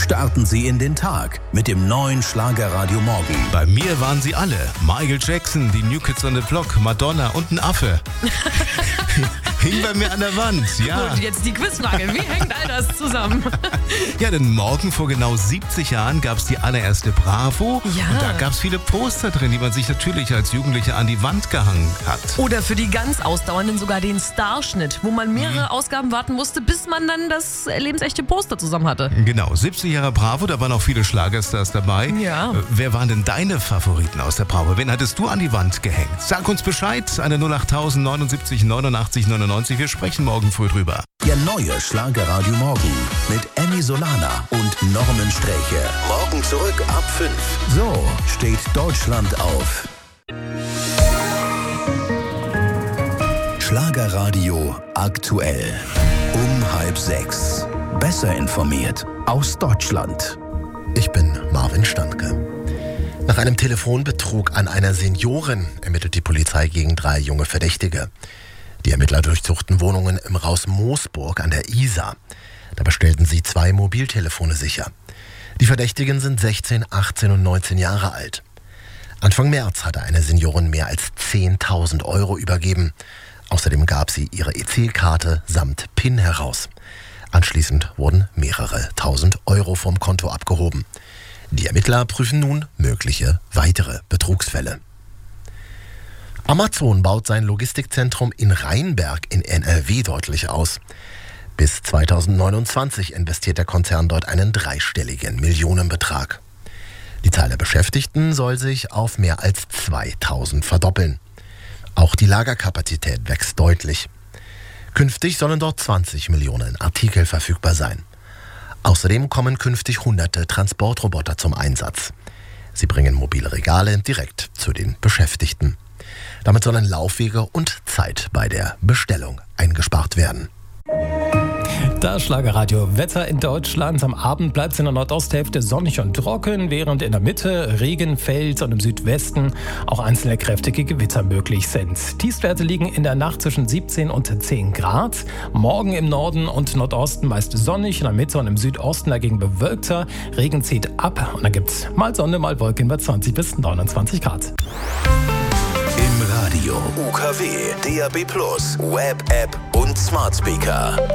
Starten Sie in den Tag mit dem neuen Schlagerradio Morgen. Bei mir waren sie alle. Michael Jackson, die New Kids on the Block, Madonna und ein Affe. Hing bei mir an der Wand, ja. Und jetzt die Quizfrage, wie hängt all das zusammen? Ja, denn morgen vor genau 70 Jahren gab es die allererste Bravo. Ja. Und da gab es viele Poster drin, die man sich natürlich als Jugendlicher an die Wand gehangen hat. Oder für die ganz Ausdauernden sogar den Starschnitt, wo man mehrere Ausgaben warten musste, bis man dann das lebensechte Poster zusammen hatte. Genau, 70 Jahre Bravo, da waren auch viele Schlagerstars dabei. Ja. Wer waren denn deine Favoriten aus der Bravo? Wen hattest du an die Wand gehängt? Sag uns Bescheid, eine 08000 79 89 99. Wir sprechen morgen früh drüber. Der neue Schlagerradio Morgen mit Emmy Solana und Norman Sträche. Morgen zurück ab 5. So steht Deutschland auf. Schlagerradio aktuell. Um 5:30. Besser informiert aus Deutschland. Ich bin Marvin Standke. Nach einem Telefonbetrug an einer Seniorin ermittelt die Polizei gegen 3 junge Verdächtige. Die Ermittler durchsuchten Wohnungen im Raus Moosburg an der Isar. Dabei stellten sie 2 Mobiltelefone sicher. Die Verdächtigen sind 16, 18 und 19 Jahre alt. Anfang März hatte eine Seniorin mehr als 10.000 Euro übergeben. Außerdem gab sie ihre EC-Karte samt PIN heraus. Anschließend wurden mehrere 1.000 Euro vom Konto abgehoben. Die Ermittler prüfen nun mögliche weitere Betrugsfälle. Amazon baut sein Logistikzentrum in Rheinberg in NRW deutlich aus. Bis 2029 investiert der Konzern dort einen 3-stelligen Millionenbetrag. Die Zahl der Beschäftigten soll sich auf mehr als 2.000 verdoppeln. Auch die Lagerkapazität wächst deutlich. Künftig sollen dort 20 Millionen Artikel verfügbar sein. Außerdem kommen künftig hunderte Transportroboter zum Einsatz. Sie bringen mobile Regale direkt zu den Beschäftigten. Damit sollen Laufwege und Zeit bei der Bestellung eingespart werden. Das Schlagerradio Wetter in Deutschland. Am Abend bleibt es in der Nordosthälfte sonnig und trocken, während in der Mitte Regen fällt und im Südwesten auch einzelne kräftige Gewitter möglich sind. Tiefstwerte liegen in der Nacht zwischen 17 und 10 Grad. Morgen im Norden und Nordosten meist sonnig, in der Mitte und im Südosten dagegen bewölkter. Regen zieht ab und dann gibt es mal Sonne, mal Wolken bei 20 bis 29 Grad. Im Radio, UKW, DAB+, Web-App und Smart Speaker.